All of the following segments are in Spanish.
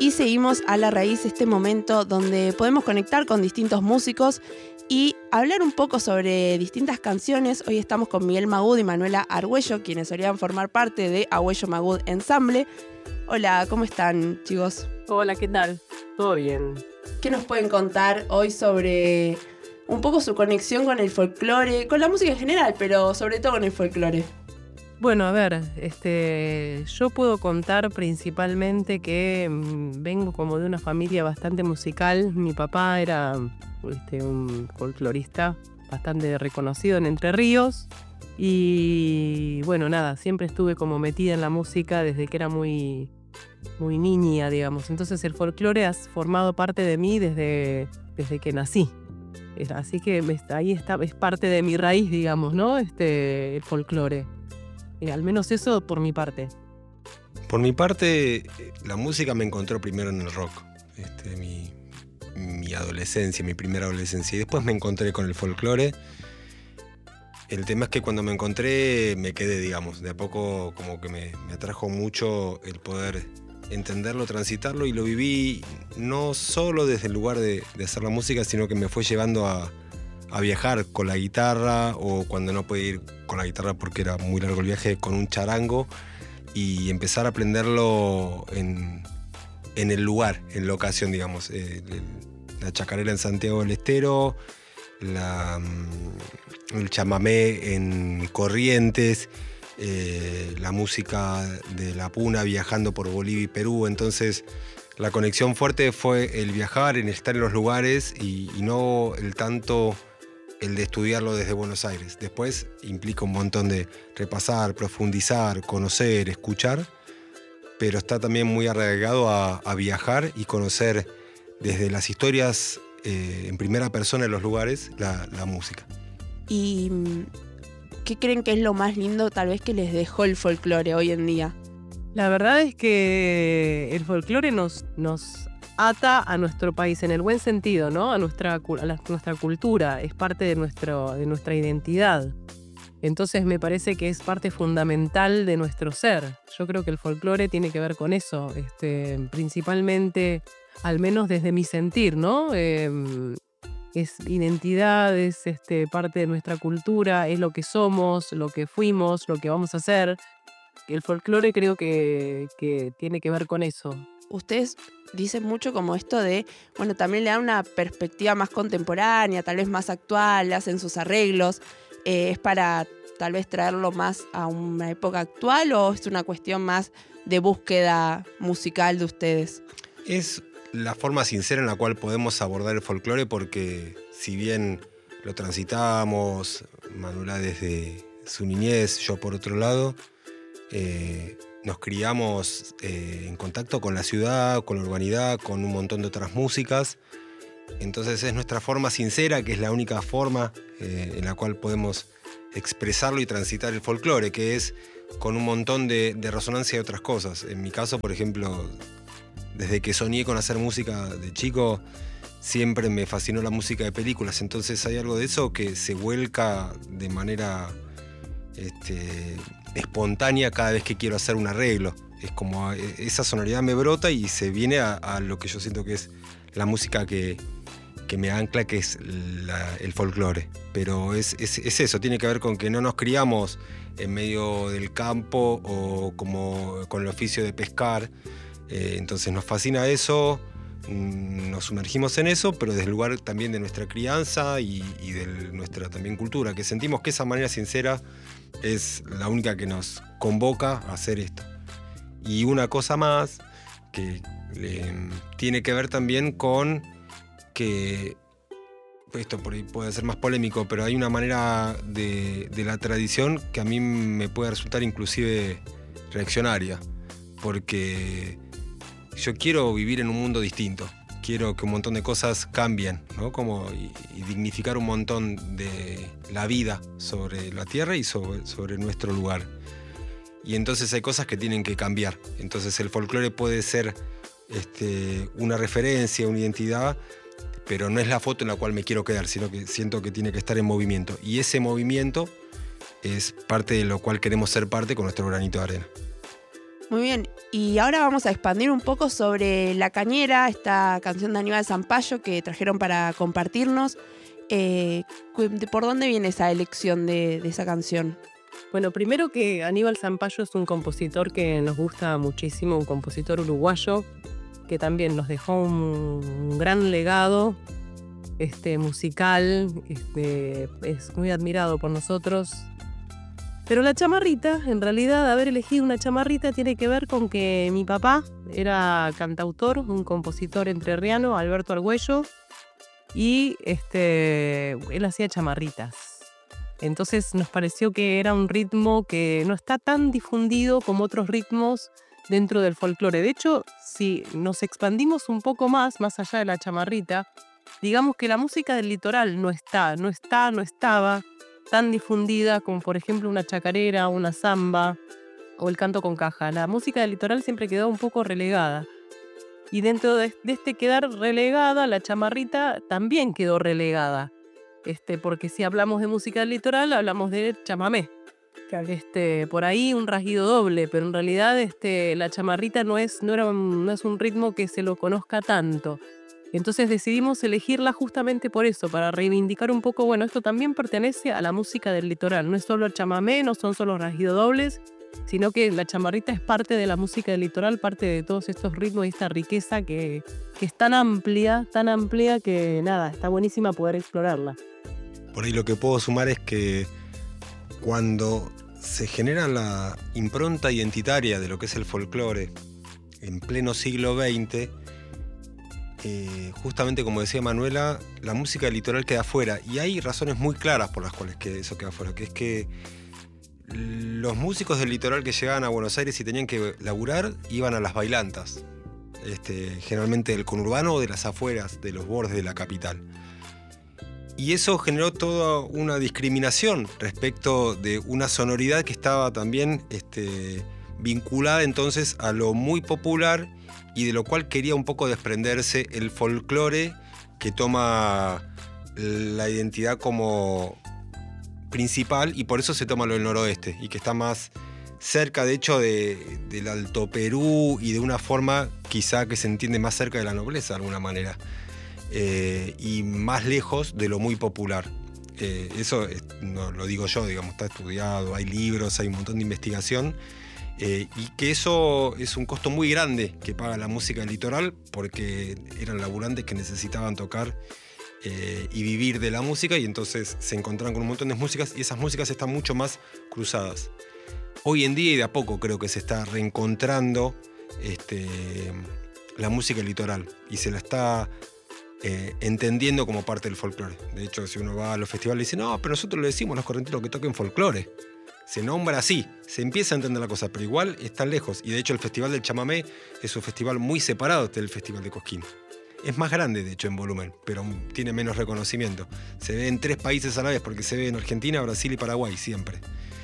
y seguimos a la raíz, este momento donde podemos conectar con distintos músicos y hablar un poco sobre distintas canciones. Hoy estamos con Miguel Magud y Manuela Argüello, quienes solían formar parte de Agüello Magud Ensamble. Hola, ¿cómo están, chicos? Hola, ¿qué tal? ¿Todo bien? ¿Qué nos pueden contar hoy sobre un poco su conexión con el folclore, con la música en general, pero sobre todo con el folclore? Bueno, a ver, yo puedo contar principalmente que vengo como de una familia bastante musical. Mi papá era un folclorista bastante reconocido en Entre Ríos. Y bueno, nada, siempre estuve como metida en la música desde que era muy niña, digamos. Entonces el folclore ha formado parte de mí desde que nací. Así que ahí está, es parte de mi raíz, digamos, ¿no? El folclore. Al menos eso por mi parte. Por mi parte, la música me encontró primero en el rock. Mi adolescencia, mi primera adolescencia. Y después me encontré con el folclore. El tema es que cuando me encontré me quedé, digamos. De a poco como que me atrajo mucho el poder entenderlo, transitarlo, y lo viví no solo desde el lugar de hacer la música, sino que me fue llevando a viajar con la guitarra, o cuando no podía ir con la guitarra porque era muy largo el viaje, con un charango, y empezar a aprenderlo en el lugar, en la ocasión, digamos. La chacarera en Santiago del Estero, el chamamé en Corrientes, la música de la puna viajando por Bolivia y Perú. Entonces la conexión fuerte fue el viajar, en estar en los lugares, y no el tanto el de estudiarlo desde Buenos Aires. Después implica un montón de repasar, profundizar, conocer, escuchar, pero está también muy arraigado a viajar y conocer desde las historias en primera persona en los lugares la música. ¿Y qué creen que es lo más lindo tal vez que les dejó el folclore hoy en día? La verdad es que el folclore nos ata a nuestro país en el buen sentido, ¿no? A nuestra cultura, es parte de nuestra identidad. Entonces me parece que es parte fundamental de nuestro ser. Yo creo que el folclore tiene que ver con eso, principalmente, al menos desde mi sentir, ¿no? Es identidad, es parte de nuestra cultura, es lo que somos, lo que fuimos, lo que vamos a hacer. El folclore creo que tiene que ver con eso. Ustedes dicen mucho como esto de, bueno, también le dan una perspectiva más contemporánea, tal vez más actual, le hacen sus arreglos. ¿Es para tal vez traerlo más a una época actual, o es una cuestión más de búsqueda musical de ustedes? Es la forma sincera en la cual podemos abordar el folclore, porque si bien lo transitamos, Manuela desde su niñez, yo por otro lado, nos criamos en contacto con la ciudad, con la urbanidad, con un montón de otras músicas. Entonces es nuestra forma sincera, que es la única forma en la cual podemos expresarlo y transitar el folclore, que es con un montón de resonancia de otras cosas. En mi caso, por ejemplo, desde que soñé con hacer música de chico, siempre me fascinó la música de películas. Entonces hay algo de eso que se vuelca de manera espontánea cada vez que quiero hacer un arreglo. Es como esa sonoridad me brota y se viene a lo que yo siento que es la música que me ancla, que es el folclore. Pero es eso, tiene que ver con que no nos criamos en medio del campo o como con el oficio de pescar. Entonces nos fascina eso, nos sumergimos en eso, pero desde el lugar también de nuestra crianza y de nuestra también cultura, que sentimos que esa manera sincera es la única que nos convoca a hacer esto. Y una cosa más que tiene que ver también con que, esto por ahí puede ser más polémico, pero hay una manera de la tradición que a mí me puede resultar inclusive reaccionaria, porque yo quiero vivir en un mundo distinto, quiero que un montón de cosas cambien, ¿no? Como y dignificar un montón de la vida sobre la tierra y sobre nuestro lugar. Y entonces hay cosas que tienen que cambiar. Entonces el folclore puede ser una referencia, una identidad, pero no es la foto en la cual me quiero quedar, sino que siento que tiene que estar en movimiento. Y ese movimiento es parte de lo cual queremos ser parte con nuestro granito de arena. Muy bien, y ahora vamos a expandir un poco sobre La Cañera, esta canción de Aníbal Zampayo que trajeron para compartirnos. ¿Por dónde viene esa elección de esa canción? Bueno, primero que Aníbal Zampayo es un compositor que nos gusta muchísimo, un compositor uruguayo que también nos dejó un gran legado musical, es muy admirado por nosotros. Pero la chamarrita, en realidad, haber elegido una chamarrita tiene que ver con que mi papá era cantautor, un compositor entrerriano, Alberto Argüello, y él hacía chamarritas. Entonces nos pareció que era un ritmo que no está tan difundido como otros ritmos dentro del folclore. De hecho, si nos expandimos un poco más allá de la chamarrita, digamos que la música del litoral no estaba tan difundida como por ejemplo una chacarera, una samba o el canto con caja. La música del litoral siempre quedó un poco relegada. Y dentro de quedar relegada, la chamarrita también quedó relegada. Porque si hablamos de música del litoral, hablamos de chamamé. Por ahí un rasguido doble, pero en realidad la chamarrita no es un ritmo que se lo conozca tanto. Entonces decidimos elegirla justamente por eso, para reivindicar un poco, bueno, esto también pertenece a la música del litoral. No es solo el chamamé, no son solo rasguidos dobles, sino que la chamarrita es parte de la música del litoral, parte de todos estos ritmos y esta riqueza que es tan amplia que nada, está buenísima poder explorarla. Por ahí lo que puedo sumar es que cuando se genera la impronta identitaria de lo que es el folclore en pleno siglo XX, justamente como decía Manuela, la música del litoral queda afuera. Y hay razones muy claras por las cuales eso queda afuera, que es que los músicos del litoral que llegaban a Buenos Aires y tenían que laburar iban a las bailantas, generalmente del conurbano o de las afueras, de los bordes de la capital. Y eso generó toda una discriminación respecto de una sonoridad que estaba también vinculada entonces a lo muy popular y de lo cual quería un poco desprenderse el folclore, que toma la identidad como principal y por eso se toma lo del noroeste y que está más cerca de hecho del Alto Perú y de una forma quizá que se entiende más cerca de la nobleza de alguna manera. Y más lejos de lo muy popular. Eso no lo digo yo, digamos, está estudiado, hay libros, hay un montón de investigación, y que eso es un costo muy grande que paga la música del litoral porque eran laburantes que necesitaban tocar y vivir de la música, y entonces se encontraban con un montón de músicas y esas músicas están mucho más cruzadas. Hoy en día y de a poco creo que se está reencontrando la música del litoral y se la está entendiendo como parte del folclore. De hecho, si uno va a los festivales y dice, no, pero nosotros le decimos a los correnteros que toquen folclore. Se nombra así, se empieza a entender la cosa, pero igual está lejos. Y de hecho el Festival del Chamamé es un festival muy separado del Festival de Cosquín. Es más grande, de hecho, en volumen, pero tiene menos reconocimiento. Se ve en 3 países a la vez, porque se ve en Argentina, Brasil y Paraguay siempre.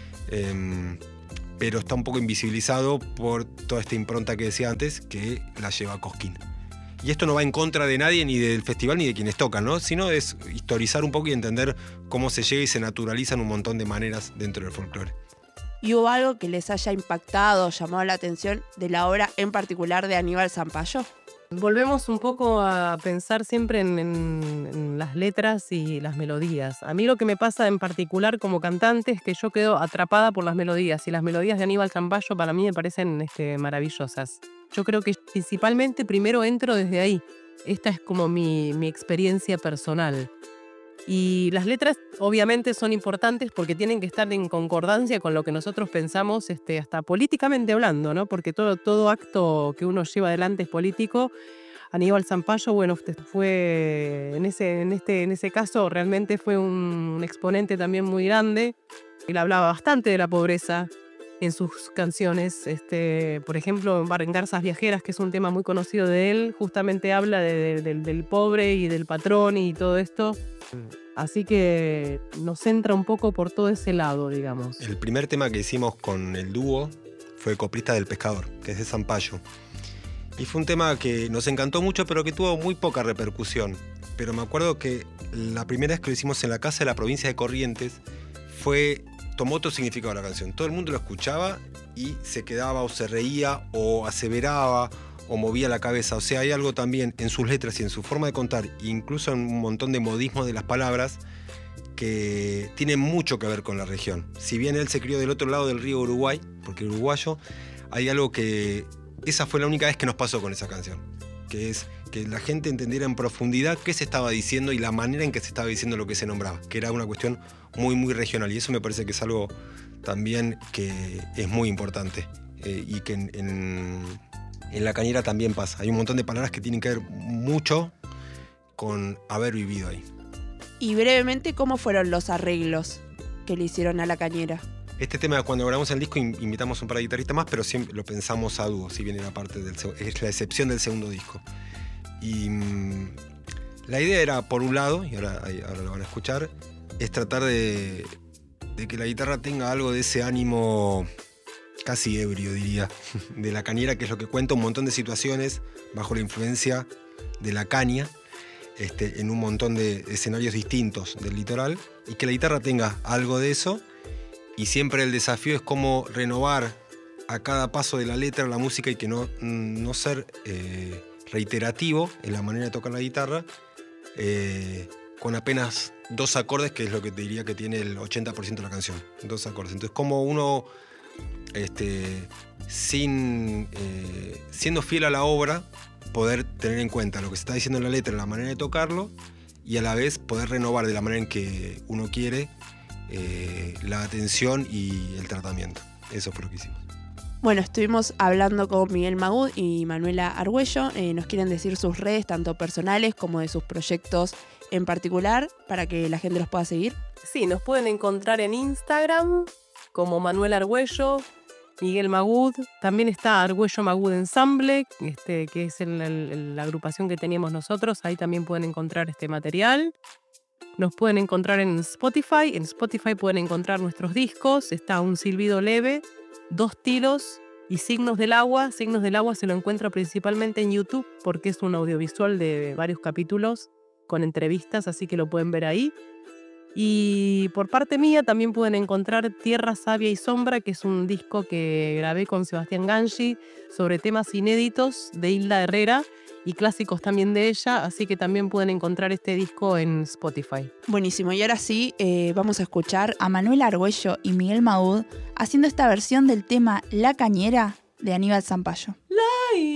Pero está un poco invisibilizado por toda esta impronta que decía antes, que la lleva Cosquín. Y esto no va en contra de nadie, ni del festival, ni de quienes tocan, ¿no? Sino es historizar un poco y entender cómo se llega y se naturalizan un montón de maneras dentro del folclore. ¿Y hubo algo que les haya impactado, llamado la atención de la obra en particular de Aníbal Zampayo? Volvemos un poco a pensar siempre en las letras y las melodías. A mí lo que me pasa en particular como cantante es que yo quedo atrapada por las melodías, y las melodías de Aníbal Zampayo para mí me parecen maravillosas. Yo creo que principalmente primero entro desde ahí. Esta es como mi experiencia personal. Y las letras obviamente son importantes porque tienen que estar en concordancia con lo que nosotros pensamos, hasta políticamente hablando, ¿no? Porque todo acto que uno lleva adelante es político. Aníbal Zampayo, bueno, fue en ese caso realmente fue un exponente también muy grande. Él hablaba bastante de la pobreza en sus canciones. Por ejemplo, en Garzas Viajeras, que es un tema muy conocido de él, justamente habla del pobre y del patrón y todo esto. Así que nos centra un poco por todo ese lado, digamos. El primer tema que hicimos con el dúo fue Coplista del Pescador, que es de Zampayo. Y fue un tema que nos encantó mucho, pero que tuvo muy poca repercusión. Pero me acuerdo que la primera vez que lo hicimos en la casa de la provincia de Corrientes tomó otro significado la canción. Todo el mundo lo escuchaba y se quedaba o se reía o aseveraba o movía la cabeza. O sea, hay algo también en sus letras y en su forma de contar, incluso en un montón de modismos de las palabras, que tiene mucho que ver con la región. Si bien él se crió del otro lado del río Uruguay, porque es uruguayo, hay algo que... Esa fue la única vez que nos pasó con esa canción, que es que la gente entendiera en profundidad qué se estaba diciendo y la manera en que se estaba diciendo lo que se nombraba, que era una cuestión muy, muy regional. Y eso me parece que es algo también que es muy importante y que en La Cañera también pasa. Hay un montón de palabras que tienen que ver mucho con haber vivido ahí. Y brevemente, ¿cómo fueron los arreglos que le hicieron a La Cañera? Este tema, cuando grabamos el disco, invitamos un par de guitarristas más, pero siempre lo pensamos a dúo, si bien era parte es la excepción del segundo disco. Y la idea era, por un lado, y ahora lo van a escuchar, es tratar de que la guitarra tenga algo de ese ánimo casi ebrio, diría, de La Cañera, que es lo que cuenta un montón de situaciones bajo la influencia de la caña, en un montón de escenarios distintos del litoral, y que la guitarra tenga algo de eso. Y siempre el desafío es cómo renovar a cada paso de la letra la música y que no ser reiterativo en la manera de tocar la guitarra, con apenas 2 acordes, que es lo que te diría que tiene el 80% de la canción. 2 acordes. Entonces, como uno, siendo fiel a la obra, poder tener en cuenta lo que se está diciendo en la letra, la manera de tocarlo, y a la vez poder renovar de la manera en que uno quiere la atención y el tratamiento. Eso fue lo que hicimos. Bueno, estuvimos hablando con Miguel Magud y Manuela Argüello. Nos quieren decir sus redes, tanto personales como de sus proyectos en particular, para que la gente los pueda seguir. Sí, nos pueden encontrar en Instagram como Manuela Argüello, Miguel Magud. También está Argüello Magud Ensemble, que es la agrupación que teníamos nosotros. Ahí también pueden encontrar este material. Nos pueden encontrar en Spotify. En Spotify pueden encontrar nuestros discos. Está Un silbido leve, 2 tiros y Signos del agua. Signos del agua se lo encuentra principalmente en YouTube porque es un audiovisual de varios capítulos con entrevistas, así que lo pueden ver ahí. Y por parte mía también pueden encontrar Tierra, Savia y Sombra, que es un disco que grabé con Sebastián Gangi sobre temas inéditos de Hilda Herrera y clásicos también de ella, así que también pueden encontrar este disco en Spotify. Buenísimo, y ahora sí, vamos a escuchar a Manuela Argüello y Miguel Magud haciendo esta versión del tema La Cañera de Aníbal Zampayo.